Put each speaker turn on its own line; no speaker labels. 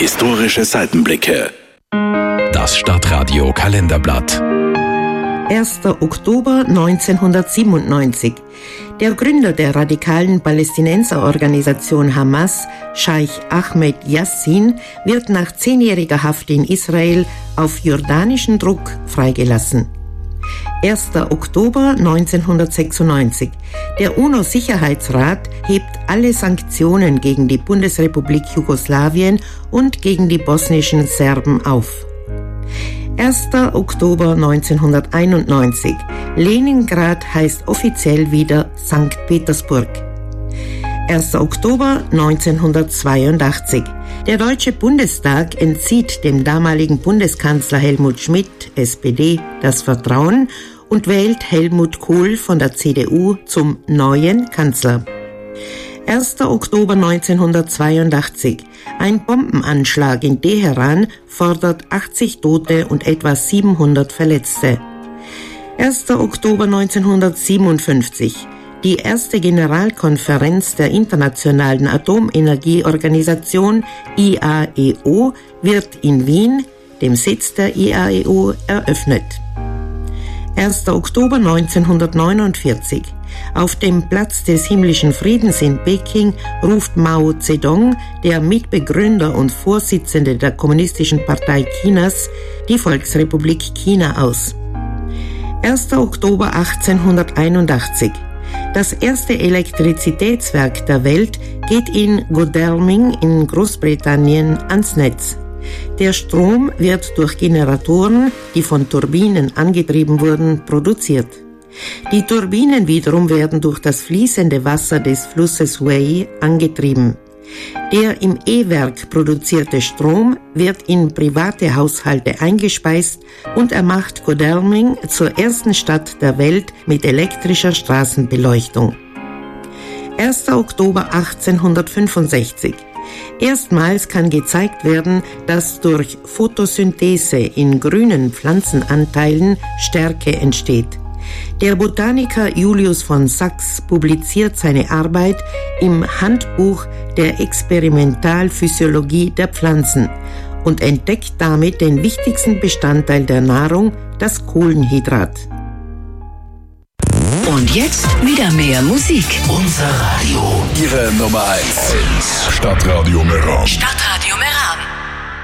Historische Seitenblicke. Das Stadtradio Kalenderblatt.
1. Oktober 1997. Der Gründer der radikalen Palästinenserorganisation Hamas, Scheich Ahmed Yassin, wird nach 10-jähriger Haft in Israel auf jordanischen Druck freigelassen. 1. Oktober 1996. Der UNO-Sicherheitsrat hebt alle Sanktionen gegen die Bundesrepublik Jugoslawien und gegen die bosnischen Serben auf. 1. Oktober 1991. Leningrad heißt offiziell wieder Sankt Petersburg. 1. Oktober 1982. Der Deutsche Bundestag entzieht dem damaligen Bundeskanzler Helmut Schmidt, SPD, das Vertrauen und wählt Helmut Kohl von der CDU zum neuen Kanzler. 1. Oktober 1982. Ein Bombenanschlag in Teheran fordert 80 Tote und etwa 700 Verletzte. 1. Oktober 1957. Die erste Generalkonferenz der Internationalen Atomenergieorganisation IAEO wird in Wien, dem Sitz der IAEO, eröffnet. 1. Oktober 1949. Auf dem Platz des himmlischen Friedens in Peking ruft Mao Zedong, der Mitbegründer und Vorsitzende der Kommunistischen Partei Chinas, die Volksrepublik China aus. 1. Oktober 1881. Das erste Elektrizitätswerk der Welt geht in Godalming in Großbritannien ans Netz. Der Strom wird durch Generatoren, die von Turbinen angetrieben wurden, produziert. Die Turbinen wiederum werden durch das fließende Wasser des Flusses Wei angetrieben. Der im E-Werk produzierte Strom wird in private Haushalte eingespeist und er macht Godalming zur ersten Stadt der Welt mit elektrischer Straßenbeleuchtung. 1. Oktober 1865. Erstmals kann gezeigt werden, dass durch Photosynthese in grünen Pflanzenanteilen Stärke entsteht. Der Botaniker Julius von Sachs publiziert seine Arbeit im Handbuch der Experimentalphysiologie der Pflanzen und entdeckt damit den wichtigsten Bestandteil der Nahrung, das Kohlenhydrat.
Und jetzt wieder mehr Musik.
Unser Radio. Ihre Nummer 1. Stadtradio Meran.
Stadtradio Meran.